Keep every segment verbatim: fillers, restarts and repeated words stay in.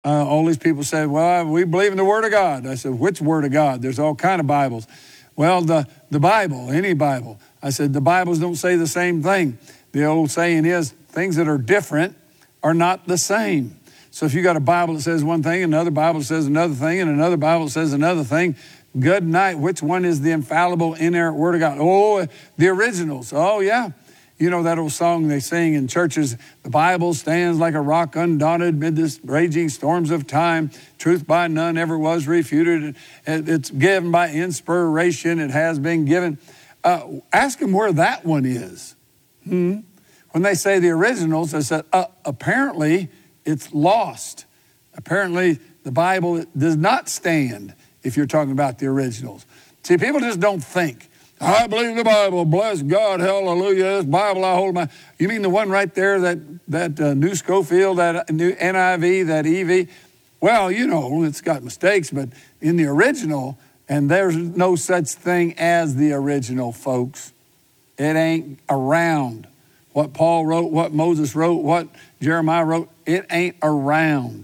Uh, all these people said, well, we believe in the Word of God. I said, which Word of God? There's all kind of Bibles. Well, the, the Bible, any Bible. I said, the Bibles don't say the same thing. The old saying is, things that are different are not the same. So if you got a Bible that says one thing, another Bible says another thing, and another Bible says another thing, good night. Which one is the infallible, inerrant Word of God? Oh, the originals. Oh, yeah. You know that old song they sing in churches, the Bible stands like a rock undaunted mid the raging storms of time. Truth by none ever was refuted. It's given by inspiration. It has been given. Uh, ask them where that one is. Hmm? When they say the originals, they said, uh, apparently it's lost. Apparently the Bible does not stand if you're talking about the originals. See, people just don't think. I believe the Bible. Bless God. Hallelujah. This Bible I hold my... You mean the one right there, that, that uh, New Schofield, that new N I V, that E V? Well, you know, it's got mistakes, but in the original, and there's no such thing as the original, folks. It ain't around. What Paul wrote, what Moses wrote, what Jeremiah wrote, it ain't around.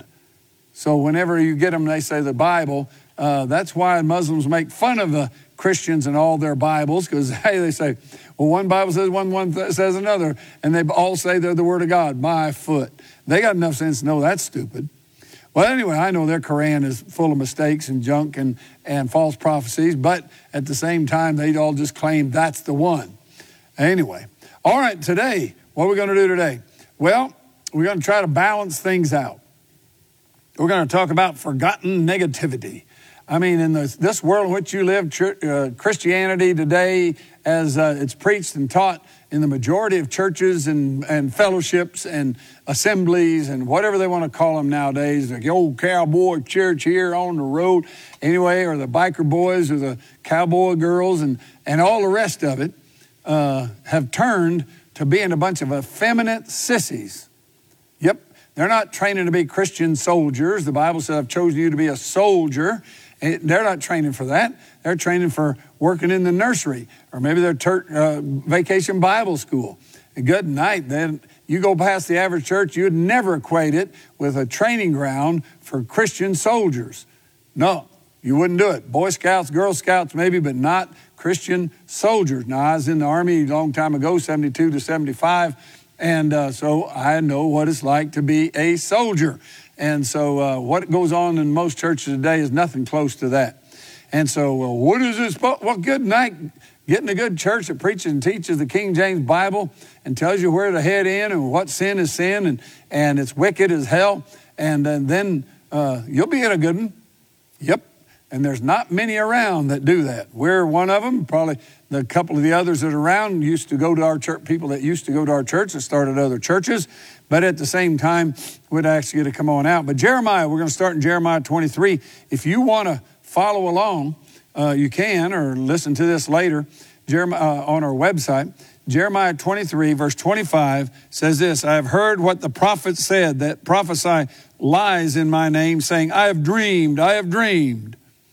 So whenever you get them, they say the Bible, uh, that's why Muslims make fun of the Christians and all their Bibles, because hey, they say, well, one Bible says one, one th- says another, and they all say they're the Word of God. My foot. They got enough sense to know that's stupid. Well, anyway, I know their Quran is full of mistakes and junk and, and false prophecies, but at the same time, they all just claim that's the one. Anyway, all right, today, what are we going to do today? Well, we're going to try to balance things out. We're going to talk about forgotten negativity. I mean, in this, this world in which you live, uh, Christianity today, as uh, it's preached and taught in the majority of churches and, and fellowships and assemblies and whatever they want to call them nowadays, the old cowboy church here on the road anyway, or the biker boys or the cowboy girls and, and all the rest of it, uh, have turned to being a bunch of effeminate sissies. Yep, they're not training to be Christian soldiers. The Bible says, I've chosen you to be a soldier. They're not training for that. They're training for working in the nursery, or maybe they're ter- uh, vacation Bible school. And good night. Then you go past the average church, you'd never equate it with a training ground for Christian soldiers. No, you wouldn't do it. Boy Scouts, Girl Scouts maybe, but not Christian soldiers. Now, I was in the Army a long time ago, seventy-two to seventy-five, and uh, so I know what it's like to be a soldier. And so uh, what goes on in most churches today is nothing close to that. And so well, what is this? Well, good night. Getting a good church that preaches and teaches the King James Bible and tells you where to head in and what sin is sin and, and it's wicked as hell. And, and then uh, you'll be in a good one. Yep. And there's not many around that do that. We're one of them. Probably the couple of the others that are around used to go to our church, people that used to go to our church that started other churches. But at the same time, we'd ask you to come on out. But Jeremiah, we're going to start in Jeremiah twenty-three. If you want to follow along, uh, you can, or listen to this later Jeremiah, uh, on our website. Jeremiah twenty-three, verse twenty-five says this, I have heard what the prophets said that prophesy lies in my name, saying, I have dreamed, I have dreamed.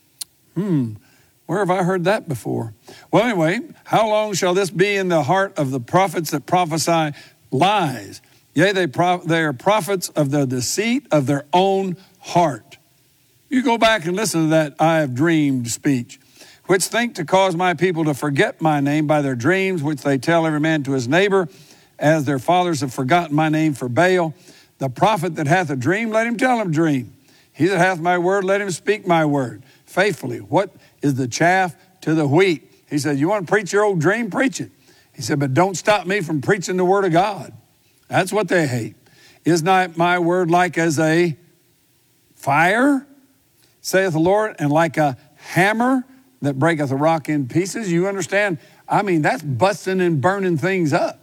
Hmm, where have I heard that before? Well, anyway, how long shall this be in the heart of the prophets that prophesy lies? Yea, they, pro- they are prophets of the deceit of their own heart. You go back and listen to that I have dreamed speech, which think to cause my people to forget my name by their dreams, which they tell every man to his neighbor, as their fathers have forgotten my name for Baal. The prophet that hath a dream, let him tell him dream. He that hath my word, let him speak my word faithfully. What is the chaff to the wheat? He said, you want to preach your old dream? Preach it. He said, but don't stop me from preaching the word of God. That's what they hate. Is not my word like as a fire, saith the Lord, and like a hammer that breaketh a rock in pieces? You understand? I mean, that's busting and burning things up.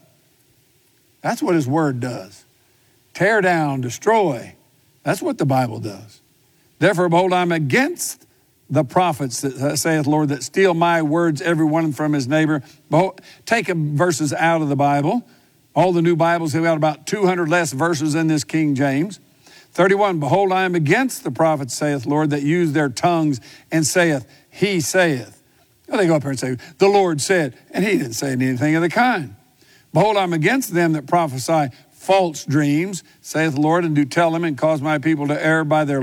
That's what his word does. Tear down, destroy. That's what the Bible does. Therefore, behold, I'm against the prophets that saith the Lord that steal my words, every one from his neighbor. Behold, take verses out of the Bible. All the new Bibles have got about two hundred less verses in this King James. thirty-one, behold, I am against the prophets, saith the Lord, that use their tongues and saith, he saith. Well, they go up here and say, the Lord said, and he didn't say anything of the kind. Behold, I'm against them that prophesy false dreams, saith the Lord, and do tell them, and cause my people to err by their